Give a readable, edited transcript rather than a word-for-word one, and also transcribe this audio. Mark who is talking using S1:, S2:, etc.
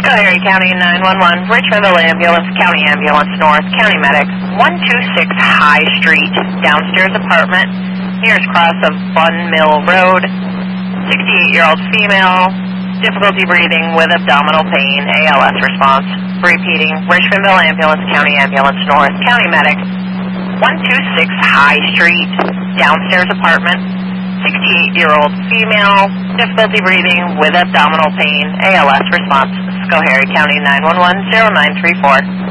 S1: Schoharie County 911, Richmondville Ambulance, County Ambulance North, County Medic, 126 High Street, downstairs apartment, nearest cross of Bun Mill Road, 68-year-old female, difficulty breathing with abdominal pain, ALS response. Repeating, Richmondville Ambulance, County Ambulance North, County Medic, 126 High Street, downstairs apartment, 68-year-old female, difficulty breathing with abdominal pain, ALS response. Schoharie County 911, 0934.